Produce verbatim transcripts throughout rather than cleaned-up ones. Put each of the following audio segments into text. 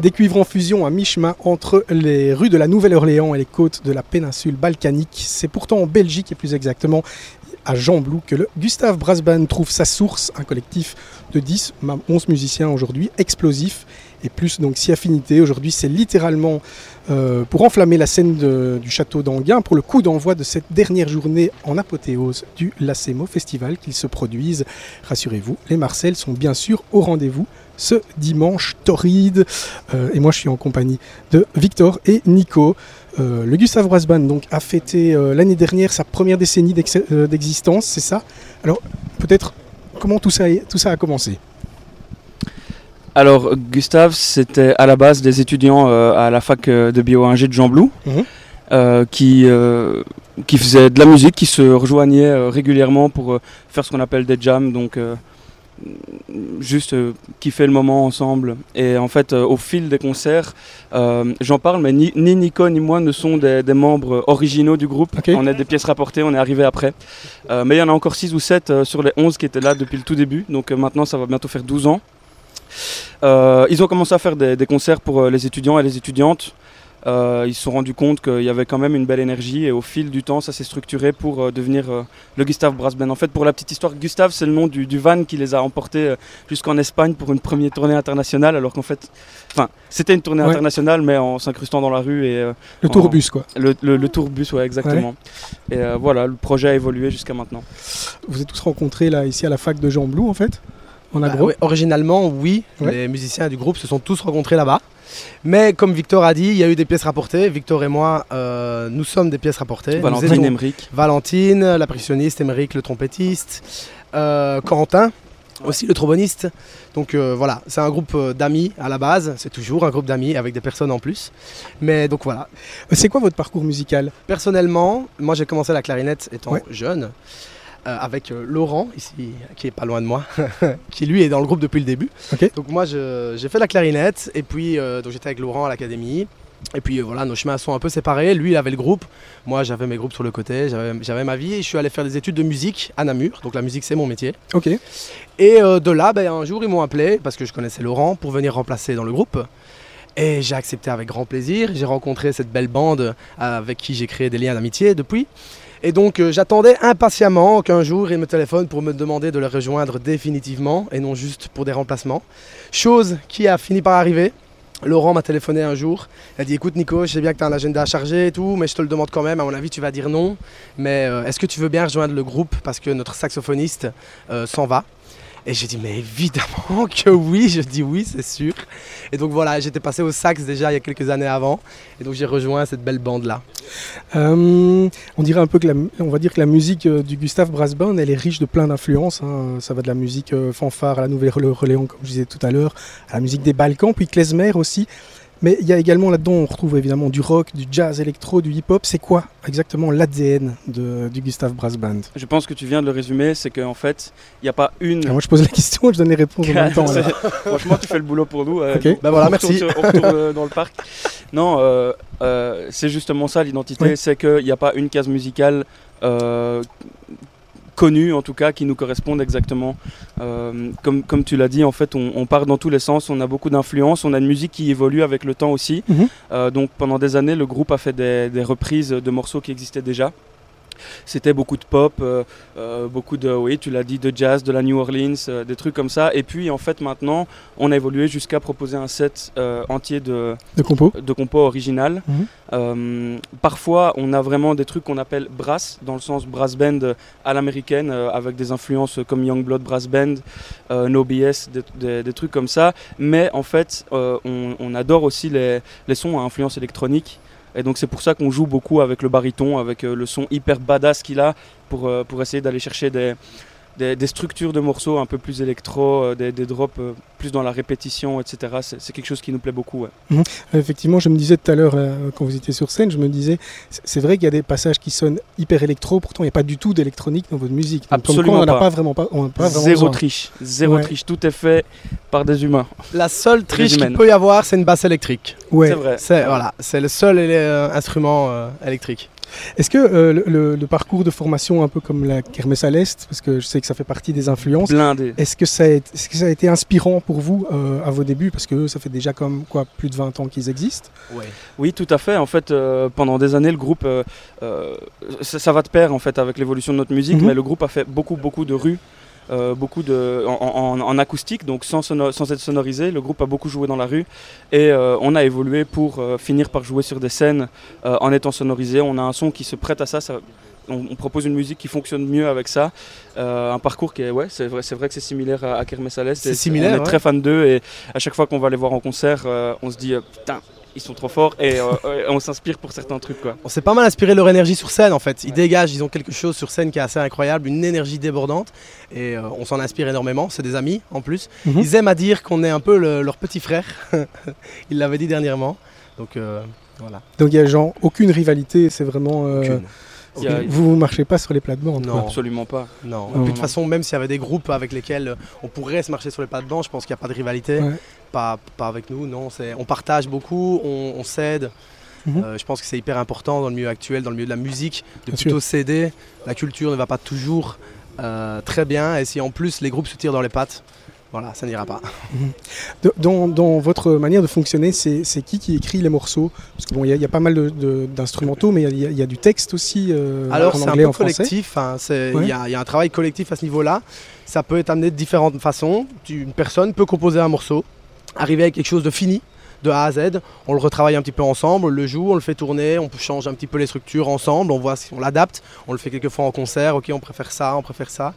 Des cuivres en fusion à mi-chemin entre les rues de la Nouvelle-Orléans et les côtes de la péninsule balkanique. C'est pourtant en Belgique et plus exactement à Gembloux que le Gustave Brass Band trouve sa source, un collectif de dix, onze musiciens aujourd'hui, explosif et plus donc si affinité. Aujourd'hui, c'est littéralement euh, pour enflammer la scène de, du château d'Anguin pour le coup d'envoi de cette dernière journée en apothéose du Lacemo Festival qu'ils se produisent. Rassurez-vous, les Marcel sont bien sûr au rendez-vous ce dimanche torride. Euh, et moi, je suis en compagnie de Victor et Nico. Euh, le Gustave Brass Band donc, a fêté euh, l'année dernière sa première décennie d'ex- euh, d'existence, c'est ça? Alors, peut-être, comment tout ça, tout ça a commencé? Alors, Gustave, c'était à la base des étudiants euh, à la fac de bio-ingé de Gembloux, mmh. euh, qui, euh, qui faisaient de la musique, qui se rejoignaient euh, régulièrement pour euh, faire ce qu'on appelle des jams, donc euh, juste euh, kiffer le moment ensemble. Et en fait, euh, au fil des concerts, euh, j'en parle, mais ni, ni Nico ni moi ne sont des, des membres originaux du groupe. Okay. On est des pièces rapportées, on est arrivé après. Euh, mais il y en a encore six ou sept euh, sur les onze qui étaient là depuis le tout début, donc euh, maintenant ça va bientôt faire douze ans. Euh, ils ont commencé à faire des, des concerts pour euh, les étudiants et les étudiantes. Euh, ils se sont rendus compte qu'il y avait quand même une belle énergie et au fil du temps ça s'est structuré pour euh, devenir euh, le Gustave Brass Band. En fait, pour la petite histoire, Gustave c'est le nom du, du van qui les a emportés euh, jusqu'en Espagne pour une première tournée internationale, alors qu'en fait, enfin c'était une tournée ouais. internationale mais en s'incrustant dans la rue et euh, le en, tourbus quoi. Le, le, le tourbus, ouais, exactement. Ouais. Et euh, voilà, le projet a évolué jusqu'à maintenant. Vous êtes tous rencontrés là ici à la fac de Gembloux en fait? En agro. Bah, ouais, originalement, oui, ouais. Les musiciens du groupe se sont tous rencontrés là-bas. Mais comme Victor a dit, il y a eu des pièces rapportées. Victor et moi, euh, nous sommes des pièces rapportées. Valentine, Émeric. Valentine, la percussionniste, Émeric, le trompettiste, euh, Quentin, ouais. aussi le tromboniste. Donc euh, voilà, c'est un groupe d'amis à la base. C'est toujours un groupe d'amis avec des personnes en plus. Mais donc voilà. C'est quoi votre parcours musical? Personnellement, moi j'ai commencé la clarinette étant ouais. jeune. Euh, avec euh, Laurent, ici, qui est pas loin de moi, qui lui est dans le groupe depuis le début. Okay. Donc moi je, j'ai fait la clarinette et puis euh, donc j'étais avec Laurent à l'académie. Et puis euh, voilà, nos chemins sont un peu séparés. Lui il avait le groupe, moi j'avais mes groupes sur le côté, j'avais, j'avais ma vie et je suis allé faire des études de musique à Namur. Donc la musique c'est mon métier. Okay. Et euh, de là, ben, un jour ils m'ont appelé parce que je connaissais Laurent pour venir remplacer dans le groupe. Et j'ai accepté avec grand plaisir. J'ai rencontré cette belle bande avec qui j'ai créé des liens d'amitié depuis. Et donc euh, j'attendais impatiemment qu'un jour ils me téléphonent pour me demander de les rejoindre définitivement et non juste pour des remplacements. Chose qui a fini par arriver. Laurent m'a téléphoné un jour, il a dit écoute Nico, je sais bien que tu as un agenda chargé et tout, mais je te le demande quand même, à mon avis tu vas dire non. Mais euh, est-ce que tu veux bien rejoindre le groupe parce que notre saxophoniste euh, s'en va? Et j'ai dit mais évidemment que oui, je dis oui c'est sûr. Et donc voilà, j'étais passé au sax déjà il y a quelques années avant. Et donc j'ai rejoint cette belle bande là. Euh, on dirait un peu que la, on va dire que la musique du Gustave Brass Band elle est riche de plein d'influences. Hein. Ça va de la musique fanfare à la Nouvelle-Orléans comme je disais tout à l'heure, à la musique des Balkans, puis klezmer aussi. Mais il y a également là-dedans, on retrouve évidemment du rock, du jazz électro, du hip-hop. C'est quoi exactement l'A D N de, du Gustave Brass Band? Je pense que tu viens de le résumer, c'est qu'en fait, il n'y a pas une... Ah, moi je pose la question et je donne les réponses en même temps. Franchement, tu fais le boulot pour nous. Euh, okay. Ben voilà, on merci. Retourne, on retourne dans le parc. Non, euh, euh, c'est justement ça l'identité, oui. C'est qu'il n'y a pas une case musicale... Euh, connus en tout cas, qui nous correspondent exactement. Euh, comme, comme tu l'as dit, en fait, on, on part dans tous les sens, on a beaucoup d'influence, on a une musique qui évolue avec le temps aussi. Mm-hmm. Euh, donc pendant des années, le groupe a fait des, des reprises de morceaux qui existaient déjà. C'était beaucoup de pop, euh, euh, beaucoup de, oui, tu l'as dit, de jazz, de la New Orleans, euh, des trucs comme ça. Et puis, en fait, maintenant, on a évolué jusqu'à proposer un set euh, entier de, de compos de compo original. Mm-hmm. Euh, parfois, on a vraiment des trucs qu'on appelle brass, dans le sens brass band à l'américaine, euh, avec des influences comme Youngblood Brass Band, euh, No B S, des, des, des trucs comme ça. Mais en fait, euh, on, on adore aussi les, les sons à influence électronique. Et donc c'est pour ça qu'on joue beaucoup avec le baryton, avec euh, le son hyper badass qu'il a, pour, euh, pour essayer d'aller chercher des, des, des structures de morceaux un peu plus électro, euh, des, des drops euh, plus dans la répétition, et cetera. C'est, c'est quelque chose qui nous plaît beaucoup. Ouais. Mmh. Effectivement, je me disais tout à l'heure, euh, quand vous étiez sur scène, je me disais, c'est, c'est vrai qu'il y a des passages qui sonnent hyper électro, pourtant il n'y a pas du tout d'électronique dans votre musique. Donc, absolument comme quoi, on pas. n'a pas vraiment pas, on n'a pas vraiment Zéro besoin. triche, zéro ouais. triche, tout est fait par des humains. La seule triche qu'il peut y avoir, c'est une basse électrique. Ouais. C'est vrai. C'est, voilà, c'est le seul euh, instrument euh, électrique. Est-ce que euh, le, le, le parcours de formation, un peu comme la Kermesse à l'Est, parce que je sais que ça fait partie des influences, Blindé. Est-ce que, ça a, est-ce que ça a été inspirant pour vous euh, à vos débuts? Parce que ça fait déjà comme quoi, plus de vingt ans qu'ils existent. Ouais. Oui, tout à fait. En fait, euh, pendant des années, le groupe, euh, euh, ça, ça va de pair en fait avec l'évolution de notre musique, Mhm. mais le groupe a fait beaucoup, beaucoup de rues. Euh, beaucoup de, en, en- en acoustique, donc sans, sono- sans être sonorisé. Le groupe a beaucoup joué dans la rue et euh, on a évolué pour euh, finir par jouer sur des scènes euh, en étant sonorisé. On a un son qui se prête à ça. ça on, on propose une musique qui fonctionne mieux avec ça. Euh, un parcours qui est, ouais, c'est vrai, c'est vrai que c'est similaire à, à Kermesse à l'Est. C'est Et similaire, On est ouais. très fan d'eux et à chaque fois qu'on va les voir en concert, euh, on se dit euh, putain, ils sont trop forts et euh, euh, on s'inspire pour certains trucs, quoi. On s'est pas mal inspiré de leur énergie sur scène en fait. Ils dégagent, ils ont quelque chose sur scène qui est assez incroyable, une énergie débordante et euh, on s'en inspire énormément. C'est des amis en plus. Mhm. Ils aiment à dire qu'on est un peu le- leur petit frère. Ils l'avaient dit dernièrement. Donc euh, voilà. Donc il y a genre aucune rivalité, c'est vraiment... euh, Aucune. Il y a- vous ne marchez pas sur les plates-bandes. Non. Absolument pas. Non. Non. De toute façon, même s'il y avait des groupes avec lesquels on pourrait se marcher sur les plates-bandes, je pense qu'il n'y a pas de rivalité. Ouais. Pas, pas avec nous, non. C'est, on partage beaucoup, on, on s'aide. Mhm. Euh, je pense que c'est hyper important dans le milieu actuel, dans le milieu de la musique, de Bien plutôt sûr. s'aider. La culture ne va pas toujours euh, très bien et si en plus les groupes se tirent dans les pattes, voilà, ça n'ira pas. De- Dans, dans votre manière de fonctionner, c'est, c'est qui qui écrit les morceaux? Parce que bon, il y, a- il y a pas mal de, de- d'instrumentaux, mais il y, a- il y a du texte aussi euh, Alors en c'est un anglais, peu en français. collectif, hein, c'est- il Ouais. y, a il y a un travail collectif à ce niveau-là. Ça peut être amené de différentes façons. Tu- Une personne peut composer un morceau, arriver avec quelque chose de fini, de A à Z, on le retravaille un petit peu ensemble, on le joue, on le fait tourner, on change un petit peu les structures ensemble, on voit si on l'adapte, on le fait quelques fois en concert, ok on préfère ça, on préfère ça.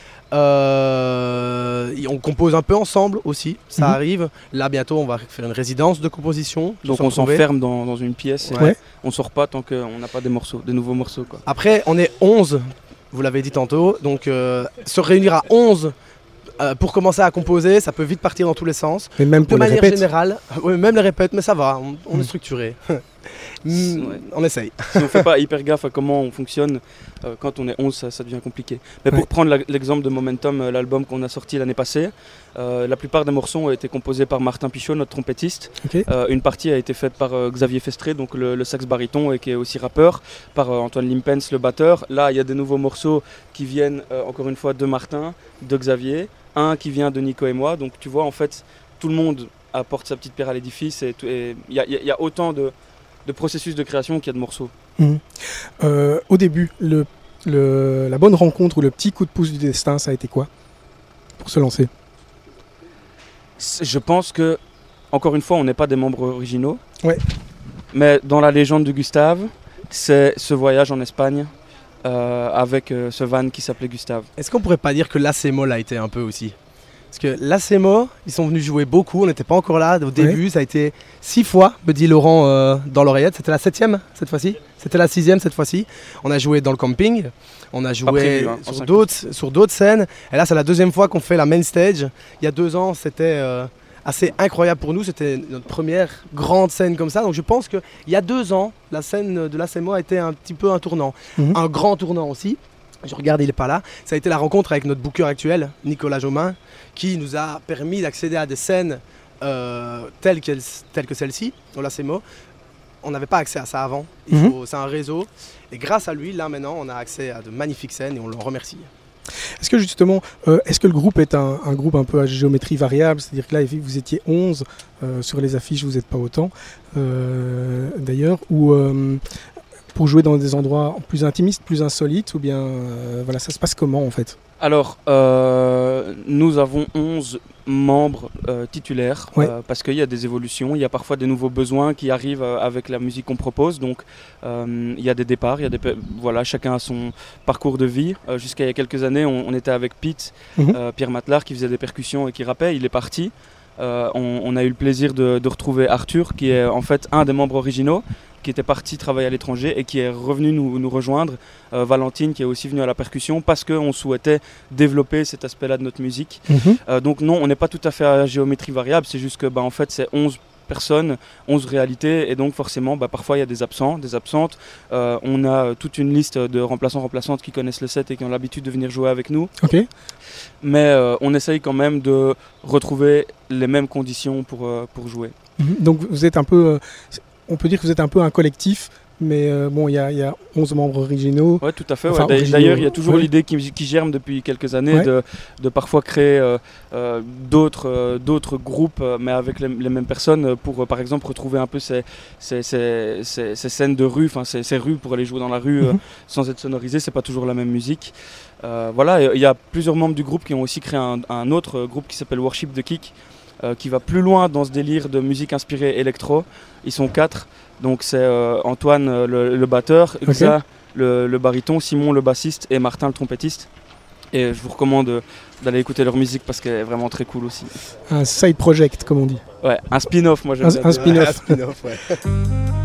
Euh, et on compose un peu ensemble aussi, ça Mhm. arrive. Là bientôt on va faire une résidence de composition. Donc se on retrouver. s'enferme dans, dans une pièce et Ouais. on sort pas tant qu'on n'a pas des morceaux, des nouveaux morceaux, quoi. Après, on est onze, vous l'avez dit tantôt, donc euh, se réunir à onze euh, pour commencer à composer, ça peut vite partir dans tous les sens. Mais même De pour les manière répètes. générale, ouais, même les répètes, mais ça va, on, on Mm. est structuré. Mm, Ouais. On essaye. Si on fait pas hyper gaffe à comment on fonctionne, euh, quand on est onze, ça, ça devient compliqué. Mais Ouais. pour prendre la- l'exemple de Momentum, euh, l'album qu'on a sorti l'année passée, euh, la plupart des morceaux ont été composés par Martin Pichot, notre trompettiste. Ok. Euh, une partie a été faite par euh, Xavier Festré, donc le, le sax baryton et qui est aussi rappeur, par euh, Antoine Limpens, le batteur. Là, il y a des nouveaux morceaux qui viennent, euh, encore une fois, de Martin, de Xavier, un qui vient de Nico et moi. Donc tu vois, en fait, tout le monde apporte sa petite pierre à l'édifice et tout- et il y, a- il y a- il y a autant de, de processus de création qu'il y a de morceaux. Mhm. Euh, au début, le, le- la bonne rencontre ou le petit coup de pouce du destin, ça a été quoi pour se lancer? C'est- Je pense que, encore une fois, on n'est pas des membres originaux. Ouais. Mais dans la légende de Gustave, c'est ce voyage en Espagne euh, avec euh, ce van qui s'appelait Gustave. Est-ce qu'on pourrait pas dire que l'Acemo l'a été un peu aussi? Parce que l'Acemo, ils sont venus jouer beaucoup, on n'était pas encore là au début, ça a été six fois, me dit Laurent euh, dans l'oreillette, c'était la septième cette fois-ci, c'était la sixième cette fois-ci. On a joué dans le camping, on a joué prévu, hein, en sur cinq d'autres sur d'autres scènes, et là c'est la deuxième fois qu'on fait la main stage. Il y a deux ans, c'était euh, assez incroyable pour nous, c'était notre première grande scène comme ça, donc je pense qu'il y a deux ans, la scène de l'Acemo a été un petit peu un tournant, Mhm. un grand tournant aussi. Je regarde, il n'est pas là. Ça a été la rencontre avec notre booker actuel, Nicolas Jomain, qui nous a permis d'accéder à des scènes euh, telles, qu'elles- telles que celle-ci, au Lacemo. On n'avait pas accès à ça avant. Il Mhm. faut- C'est un réseau. Et grâce à lui, là maintenant, on a accès à de magnifiques scènes et on l'en remercie. Est-ce que justement, euh, est-ce que le groupe est un, un groupe un peu à géométrie variable? C'est-à-dire que là, vous étiez onze, euh, sur les affiches, vous n'êtes pas autant, euh, d'ailleurs, ou euh, pour jouer dans des endroits plus intimistes, plus insolites, ou bien, euh, voilà, ça se passe comment en fait? Alors, euh, nous avons onze membres euh, titulaires Ouais. euh, parce qu'il y a des évolutions, il y a parfois des nouveaux besoins qui arrivent euh, avec la musique qu'on propose. Donc, euh, il y a des départs, il y a des, pe- voilà, chacun a son parcours de vie. Euh, jusqu'à il y a quelques années, on, on était avec Pete, Mhm. euh, Pierre Matelard, qui faisait des percussions et qui rappait. Il est parti. Euh, on, on a eu le plaisir de, de retrouver Arthur, qui est en fait un des membres originaux, qui était parti travailler à l'étranger et qui est revenu nous, nous rejoindre. Euh, Valentine, qui est aussi venue à la percussion, parce qu'on souhaitait développer cet aspect-là de notre musique. Mhm. Euh, donc non, on n'est pas tout à fait à géométrie variable, c'est juste que bah, en fait c'est onze personnes, onze réalités, et donc forcément bah, parfois il y a des absents, des absentes. Euh, on a toute une liste de remplaçants, remplaçantes qui connaissent le set et qui ont l'habitude de venir jouer avec nous. Ok. Mais euh, on essaye quand même de retrouver les mêmes conditions pour, euh, pour jouer. Mhm. Donc vous êtes un peu, euh, on peut dire que vous êtes un peu un collectif, mais euh, bon, il y, y a onze membres originaux. Oui, tout à fait. Enfin, ouais. originaux, D'ailleurs, il y a toujours oui. l'idée qui, qui germe depuis quelques années Ouais. de, de parfois créer euh, euh, d'autres euh, d'autres groupes, euh, mais avec les, les mêmes personnes, pour, euh, par exemple, retrouver un peu ces, ces, ces, ces, ces scènes de rue, enfin ces, ces rues pour aller jouer dans la rue euh, Mhm. sans être sonorisé. C'est pas toujours la même musique. Euh, voilà, il y a plusieurs membres du groupe qui ont aussi créé un, un autre groupe qui s'appelle Worship the Kick, euh, qui va plus loin dans ce délire de musique inspirée électro. Ils sont quatre, donc c'est euh, Antoine euh, le, le batteur, Ok. Xa le, le baryton, Simon le bassiste et Martin le trompettiste. Et je vous recommande euh, d'aller écouter leur musique parce qu'elle est vraiment très cool aussi. Un side project, comme on dit. Ouais, un spin-off, moi j'aime Un, bien un dire. spin-off. Un spin-off, ouais.